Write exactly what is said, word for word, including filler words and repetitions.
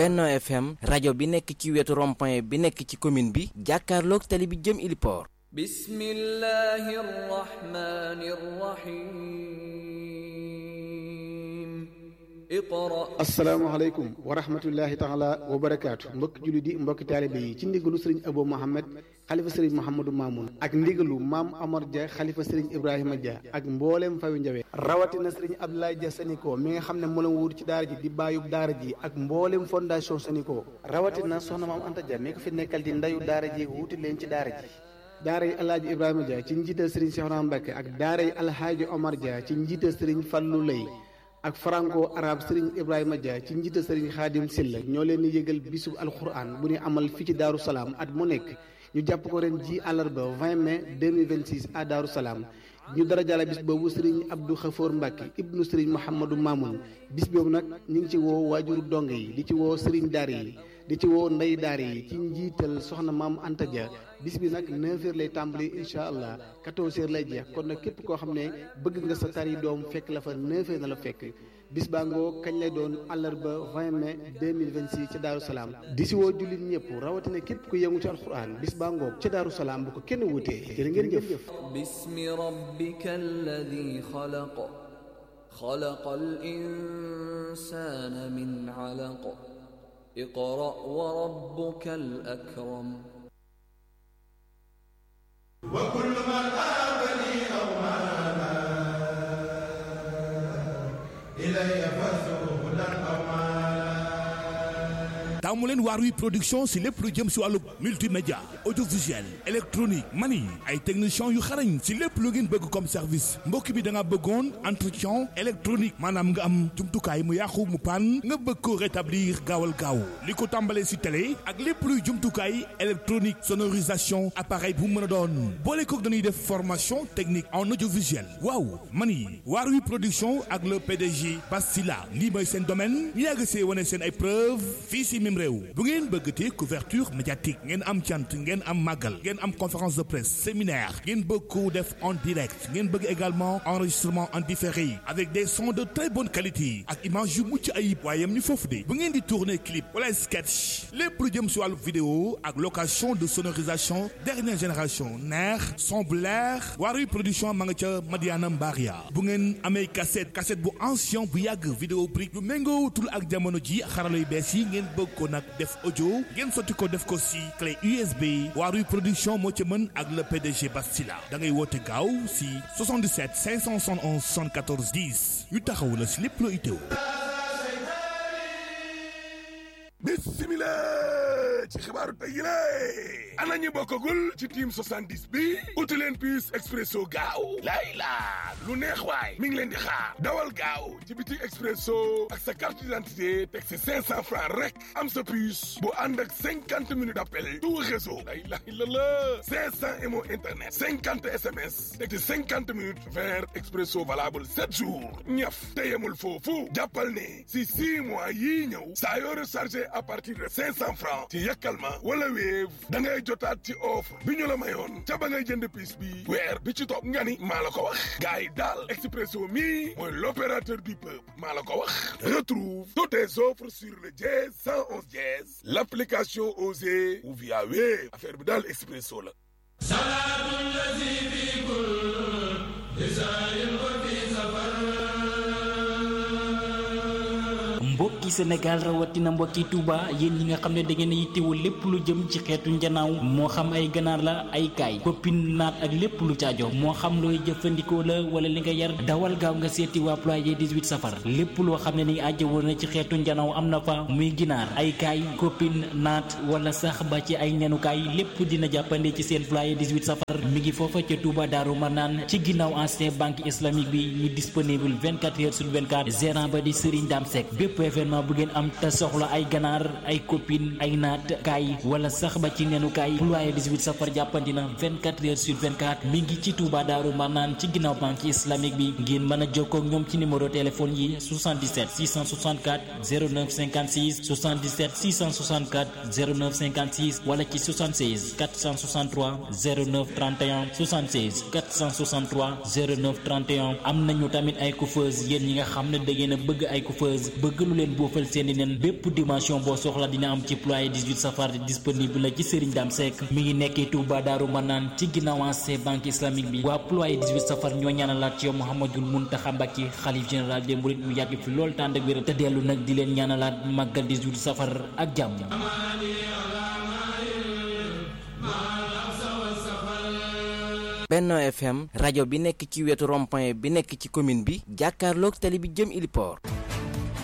Benno F M rajo bi nekk ci wetu rond-point bi nekk ci commune bi jàkkaarloog tali bi jëm Iliport. bismillahi rahmani rahim. asalaamaaleykum wa rahmatullahi taala wa barakaatu mbokki julli di mbokki taalibe yi ci ndigalu sëriñ Abou Mohamed xalifa sëriñ Mouhamadou Mamoun ak ndigalu maam Amar Dia xalifa sëriñ Ibrahima Dia ak mbooleem fawi njawe rawatina sëriñ Abdoulaye Dia Saniko mi nga xam ne moo la wuur ci daara ji di bàyyub daara ji ak mbooleem fondation Saniko rawatina soxna maam Anta Dia mi ko fi nekkal di ndayu daara ji wuuti leen ci daara ji daara yi alhaaji Ibrahima Dia ci njiital sëriñ Cheikhouna Mbacké ak daara yi alhaaji Omar Dia ci njiital sëriñ Fallou Lay ak franco arabe Serigne Ibrahima Dia ci njiital Serigne Khadim Silla ñoo leen di yëgal bisub alquran bu ñu amal fii ci Daaru Salaam at mu nekk ñu jàpp ko ren ji àllarba vingt mai deux mille vingt-six à Daaru Salaam ñu dara jàlla bis boobu Serigne Abdou Khafour Mbacke ibnu Serigne Mouhamadou Mamoun bis boobu nag ñu ngi ci woo waajuru dong yi di ci woo Serigne daara yi di ci woo ndey daara yi ci njiital soxna maam Anta Dia bis bi nag neuf heures lay tàmbali incha allah quatorze heures lay jeex kon nag képp koo xam ne bëgg nga sa tari doom fekk la fa neuf heures na la fekk bis baa ngoo kañ lay doon àllarba vingt mai deux mille vingt-six ca Daaru Salaam di si woo jullit ñëpp rawatina képp ku yëngu ci alxuraan bis baa ngoo ca Daaru Salaam bu ko kenn wutee jërë ngeen jëf. bismi rabbika alladi xalaq xalaqal insaana min alaq iqra wa rabbuka al akram. وكل من آبني أو مالا إلي فاسره هدى أو مالا. taamu leen Waarwi production si lépp lu jëm si wàllu multimédia audiovisuel électronique mani ay techniciens yu xarañ si lépp lu ngeen bëgg comme service mbokk bi da nga bëggoon entretien électronique maanaam nga am jumtukaay mu yàqu mu pan nga bëgg ko rétablir gaawal gaaw li ko tàmbalee si télé ak lépp luy jumtukaay électronique sonorisation appareil bu mën a doon boole ko dañuy def formation technique en audiovisuel waaw mani Waarwi production ak le P D G Bastila lii mooy seen domaine ñu yàgg see wane seen ay preuve fii si réew bu ngeen bëggatee couverture médiatique ngeen am cant ngeen am màggal ngeen am conférence de presse séminaire ngeen bëgg ko def en direct ngeen bëgg également enregistrement en différé avec des sons de très bonne qualité ak image yu mucc ayib waaye yam ñu foofu de bu ngeen di tourner clip wala sketch lépp lu jëm si wàllu vidéo ak location de sonorisation dernière génération neex son blair Waarwi production ma nga ca Madiana Mbaria bu ngeen amee cassette cassette bu ancien bu yàgg vidéo brique bu méngootul ak jamono ji xarala yu bees yi ngeen bëgg ko nag def audio ngeen sotti ko def ko si clé U S B Waarwi production moo ci mën ak le P D G Bastila da ngay woote gaaw si soixante-dix-sept cinq cent soixante et onze soixante-quatorze dix ñu taxaw la si lépp loo itteewu. bismillah ci xibaaru tey yi la ana ñu bokkagul ci team soixante-dix bi uti leen puce expresso gaaw lay laa lu neex waay mi ngi leen di xaar dawal gaaw ci biti expresso ak sa carte d'identité teg si cinq cents francs rek am sa puce bu ànd ak cinquante minutes d'appel tout réseau lay lay la la cinq cents mo internet cinquante S M S teg ci cinquante minutes vers expresso valable sept jours ñaf te yemul foofu jàppal ne si six mois yii ñëw saa yoo rechargé à partir de cinq cents francs ci Yakalma wala Wave da ngay jotaat ci offre bi ñu la mayoon ca ba ngay jënd piis bi weer bi ci topp nga ni maa la ko wax gars yi daal Expresso mi mooy l'opérateur du peuple maa la ko wax retrouve toutes tes offres sur le dièse cent onze dièse l'application Osée ou via Wave affaire bi daal Expresso la mbokki Sénégal rawatina mbokki Touba yéen ñi nga xam ne da ngeen a yittewoo lépp lu jëm ci xeetu njanaaw moo xam ay ganaar la ay kaay koppin naat ak lépp lu caajo moo xam looy jëfandikoo la wala li nga yar dawal gaaw nga seeti waa ployé dix-huit safar lépp loo xam ne ni aajo woon na ci xeetu njanaaw am na fa muy ginaar ay kaay koppin naat wala sax ba ci ay nenukaay lépp dina jàppande ci seen ployé dix-huit safar mi ngi foofa ca Touba Daaru Marnaan ci ginnaaw ancien banque islamique bi ñu disponible vingt-quatre heures sur vingt-quatre gérant ba di Serigne Dame Seck bépp événement bu ngeen am te soxla ay ganaar ay copine ay naat kaay wala sax ba ci nenu kaay ployé dix-huit safar jàppandina vingt-quatre heures sur vingt-quatre mi ngi ci Touba Daaru Marnaan ci ginnaaw banque islamique bi ngeen mën a jokkoo ak ñoom ci numéro téléphone yi soixante-dix-sept six cent soixante-quatre zéro neuf cinquante-six soixante-dix-sept six cent soixante-quatre zéro neuf cinquante-six wala ci soixante-seize quatre cent soixante-trois zéro neuf trente et un soixante-seize quatre cent soixante-trois zéro neuf trente et un am nañu tamit ay coiffeuse yéen ñi nga xam ne da ngeen a bëgg ay coiffeuse bëgg lu leen boofal seeni nen bépp dimension boo soxla dina am ci ployé dix-huit safar disponible la ci Serigne Dame Seck mi ngi nekkee Touba Daaru Manaan ci ginnaaw ancien banque islamique bi waa ployé dix-huit safar ñoo ñaanalaat ci yow Mouhamadoul Mountakha Mbacké xalif général des mourides mu yàgg fi lool tànd ak wér te dellu nag di leen ñaanalaat màggal dix-huit safar ak jàmm. Benno F M rajo bi nekk ci wetu rond-point bi nekk ci commune bi jàkkaarloog tali bi jëm Ili Port